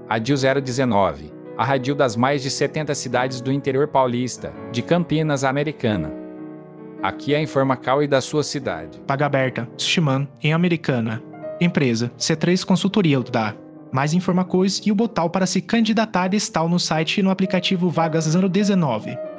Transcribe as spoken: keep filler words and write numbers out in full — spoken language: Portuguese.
Radil zero dezenove. A radil das mais de setenta cidades do interior paulista, de Campinas, Americana. Aqui é a Informacal e da sua cidade. Vaga aberta, Sushiman, em Americana. Empresa, C três Consultoria da. Mais informações e o botão para se candidatar está no site e no aplicativo Vagas zero dezenove.